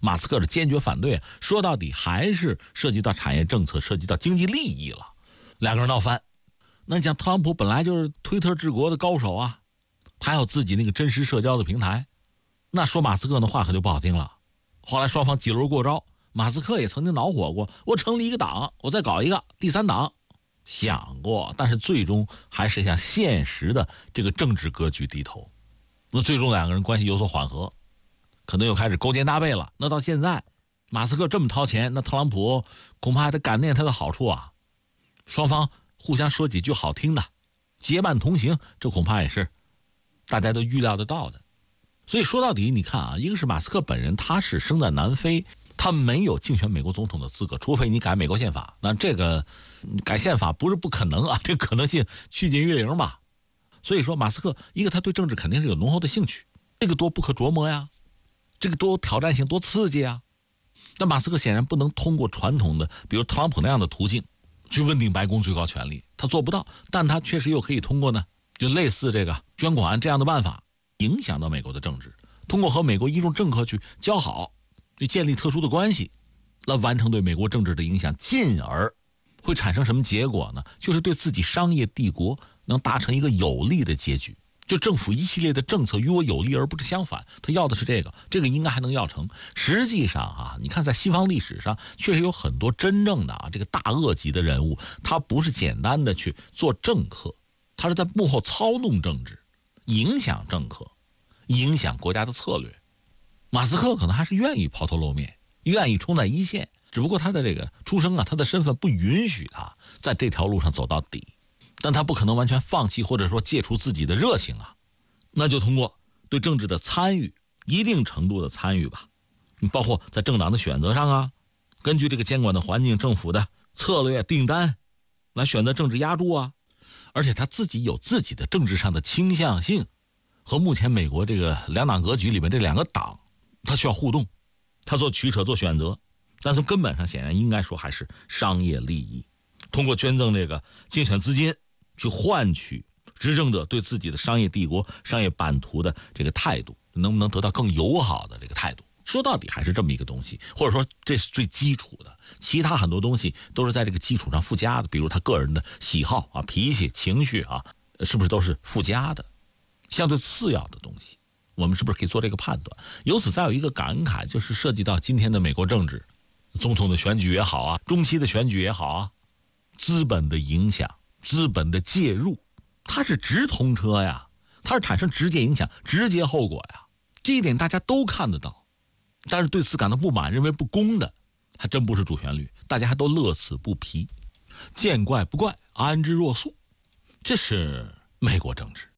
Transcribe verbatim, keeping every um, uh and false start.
马斯克是坚决反对，说到底还是涉及到产业政策，涉及到经济利益了，两个人闹翻。那讲特朗普本来就是推特治国的高手啊，他有自己那个真实社交的平台，那说马斯克的话可就不好听了。后来双方几轮过招，马斯克也曾经恼火过，我成立一个党，我再搞一个第三党，想过，但是最终还是向现实的这个政治格局低头。那最终两个人关系有所缓和，可能又开始勾肩搭背了。那到现在马斯克这么掏钱，那特朗普恐怕还得感念他的好处啊。双方互相说几句好听的，结伴同行，这恐怕也是大家都预料得到的。所以说到底你看啊，一个是马斯克本人，他是生在南非，他没有竞选美国总统的资格，除非你改美国宪法。那这个改宪法不是不可能啊，这可能性趋近于零吧。所以说马斯克一个他对政治肯定是有浓厚的兴趣，这个多不可琢磨呀，这个多挑战性多刺激啊。但马斯克显然不能通过传统的比如特朗普那样的途径去稳定白宫最高权力，他做不到。但他确实又可以通过呢就类似这个捐款这样的办法影响到美国的政治，通过和美国一众政客去交好，去建立特殊的关系，来完成对美国政治的影响，进而会产生什么结果呢？就是对自己商业帝国能达成一个有利的结局。就政府一系列的政策与我有利，而不是相反，他要的是这个，这个应该还能要成。实际上啊，你看在西方历史上确实有很多真正的啊这个大鳄级的人物，他不是简单的去做政客，他是在幕后操弄政治，影响政客，影响国家的策略。马斯克可能还是愿意抛头露面，愿意冲在一线，只不过他的这个出生啊，他的身份不允许他在这条路上走到底。但他不可能完全放弃或者说戒除自己的热情啊，那就通过对政治的参与，一定程度的参与吧，包括在政党的选择上啊，根据这个监管的环境、政府的策略、订单来选择政治压注啊。而且他自己有自己的政治上的倾向性，和目前美国这个两党格局里面这两个党，他需要互动，他做取舍做选择。但从根本上显然应该说还是商业利益，通过捐赠这个竞选资金去换取执政者对自己的商业帝国、商业版图的这个态度，能不能得到更友好的这个态度？说到底还是这么一个东西，或者说这是最基础的，其他很多东西都是在这个基础上附加的，比如他个人的喜好啊、脾气、情绪啊，是不是都是附加的？相对次要的东西，我们是不是可以做这个判断？由此再有一个感慨，就是涉及到今天的美国政治，总统的选举也好啊，中期的选举也好啊，资本的影响、资本的介入，它是直通车呀，它是产生直接影响、直接后果呀，这一点大家都看得到。但是对此感到不满，认为不公的，还真不是主旋律，大家还都乐此不疲，见怪不怪，安之若素。这是美国政治。